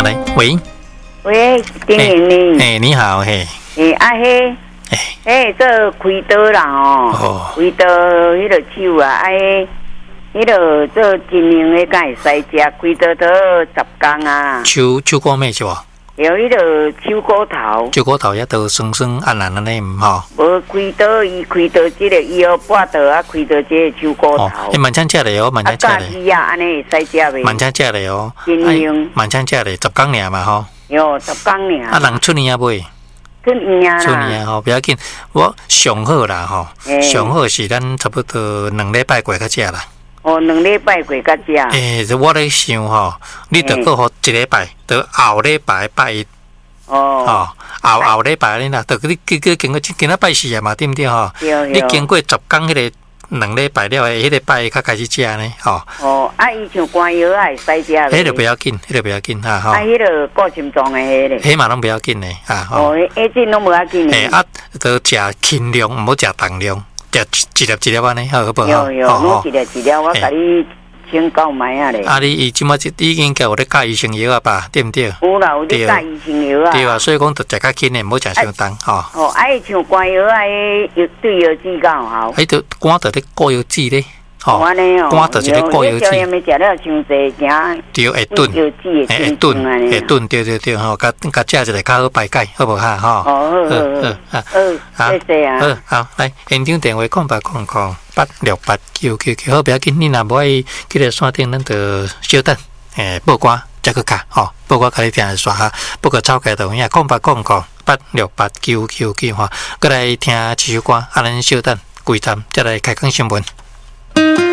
来，喂， 喂，丁玲呢？ 你好，嘿， 这开刀啦哦，开刀迄个手啊，迄个做金营的，敢会使食，开刀都10天啊。 手骨咩是无？ 有迄个手骨头， 手骨头也都酸酸暗暗安尼唔吼。 无开刀，伊开刀即个以后半刀啊，开刀即个手骨头。 慢慢食咧哦，慢慢食咧。 鸡啊，安尼会使食袂？ 慢慢食咧哦。 金营。 慢慢食咧，10天尔嘛吼。 哟，10天尔。 啊，人出年啊未？ 出年啊。 出年吼，不要紧。我上好啦吼，上好是咱差不多2礼拜过较食啦。 哦，2礼拜过较食。 我咧想吼，你着过好1礼拜，着后礼拜拜一。 哦。 后礼拜你啦，着你经过今仔拜4啊嘛，对毋对吼？你经过10天迄个2礼拜了，迄个拜较开始食呢，吼。 哦，伊像肝药啊，会使食。 迄个不要紧，迄个不要紧哈吼。 迄个顾心脏的迄个。 迄嘛拢不要紧的哈吼。哦，这拢无要紧的。 着食轻量，毋好食重量。一粒安尼，好不好？ 有，拢一粒，我甲你先购买啊咧。 你伊即马已经有咧教医生药啊吧，对毋对？ 有啦，有咧教医生药啊。 对啊，所以讲着食较轻的，毋好食伤重吼。 哦，像肝药啊，对药剂较有效。 着肝着咧固药剂咧， 吼。 肝着一个固药剂。 你咪食了伤济，惊。 对，会炖，会炖，对，吼，甲食一个较好排解，好无哈？吼。 谢谢啊。 好，来，现场电话0800868999，好，不要紧，你若无爱去个线顶，咱就稍等，报歌再去卡，吼，报歌甲你听刷哈，不过抄开头影0800868999吼，过来听一首歌，咱稍等几站，再来开讲新闻。